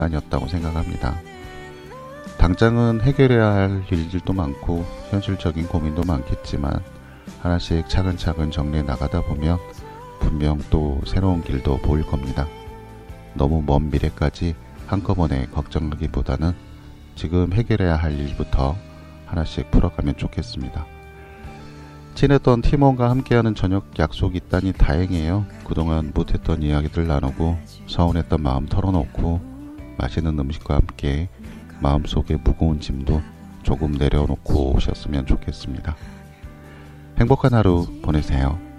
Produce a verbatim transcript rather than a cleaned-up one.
아니었다고 생각합니다. 당장은 해결해야 할 일들도 많고 현실적인 고민도 많겠지만 하나씩 차근차근 정리해 나가다 보면 분명 또 새로운 길도 보일 겁니다. 너무 먼 미래까지 한꺼번에 걱정하기보다는 지금 해결해야 할 일부터 하나씩 풀어가면 좋겠습니다. 친했던 팀원과 함께하는 저녁 약속이 있다니 다행이에요. 그동안 못했던 이야기들 나누고 서운했던 마음 털어놓고 맛있는 음식과 함께 마음속에 무거운 짐도 조금 내려놓고 오셨으면 좋겠습니다. 행복한 하루 보내세요.